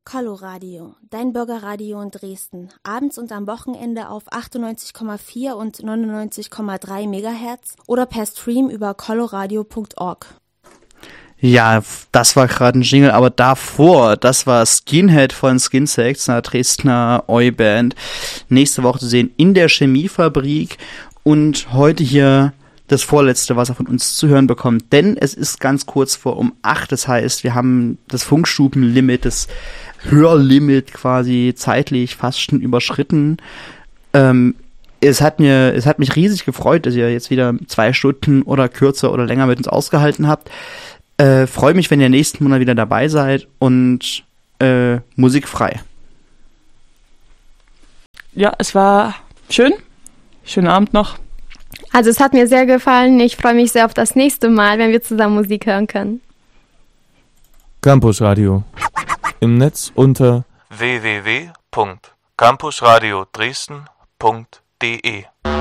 Coloradio, dein Bürgerradio in Dresden. Abends und am Wochenende auf 98,4 und 99,3 MHz oder per Stream über coloradio.org. Ja, das war gerade ein Jingle, aber davor, das war Skinhead von Skinsex, einer Dresdner Oi-Band. Nächste Woche zu sehen in der Chemiefabrik und heute hier das Vorletzte, was er von uns zu hören bekommt. Denn es ist ganz kurz vor 8, das heißt, wir haben das Funkstubenlimit, das Hörlimit quasi zeitlich fast schon überschritten. Es hat mich riesig gefreut, dass ihr jetzt wieder 2 Stunden oder kürzer oder länger mit uns ausgehalten habt. Freue mich, wenn ihr nächsten Monat wieder dabei seid und Musik frei. Ja, es war schön. Schönen Abend noch. Also es hat mir sehr gefallen. Ich freue mich sehr auf das nächste Mal, wenn wir zusammen Musik hören können. Campus Radio. Im Netz unter www.campusradiodresden.de